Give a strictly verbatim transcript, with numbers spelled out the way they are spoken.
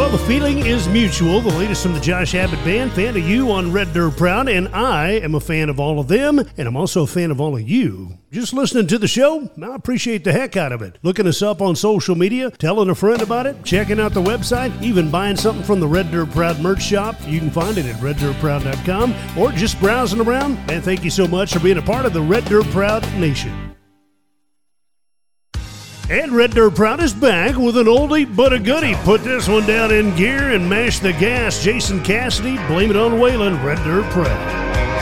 Well, the feeling is mutual. The latest from the Josh Abbott Band. Fan of you on Red Dirt Proud, and I am a fan of all of them, and I'm also a fan of all of you. Just listening to the show, I appreciate the heck out of it. Looking us up on social media, telling a friend about it, checking out the website, even buying something from the Red Dirt Proud merch shop. You can find it at red dirt proud dot com, or just browsing around. And thank you so much for being a part of the Red Dirt Proud Nation. And Red Dirt Proud is back with an oldie but a goodie. Put this one down in gear and mash the gas. Jason Cassidy, Blame It on Waylon, Red Dirt Proud.